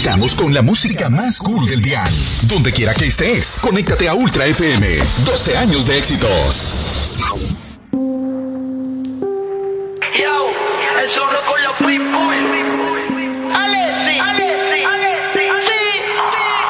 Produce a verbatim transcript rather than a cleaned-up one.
conectamos con la música más cool del dial. Donde quiera que estés, conéctate a Ultra F M. doce años de éxitos. Yo, el zorro con los people.